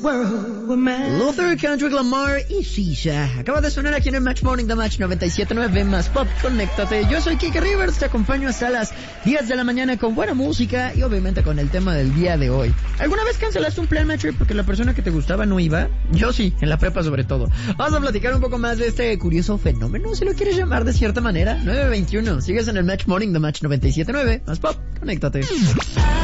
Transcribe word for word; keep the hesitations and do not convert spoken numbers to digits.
world were mad. Luther, Kendrick Lamar y Shisha. Acaba de sonar aquí en el Match Morning The Match noventa y siete punto nueve más Pop. Conéctate. Yo soy Kike Rivers, te acompaño hasta las diez de la mañana con buena música y obviamente con el tema del día de hoy. ¿Alguna vez cancelaste un plan match porque la persona que te gustaba no iba? Yo sí, en la prepa sobre todo. Vamos a platicar un poco más de este curioso fenómeno, si lo quieres llamar de cierta manera. nueve veintiuno, sigues en el Match Morning The Match noventa y siete punto nueve más Pop. Conéctate.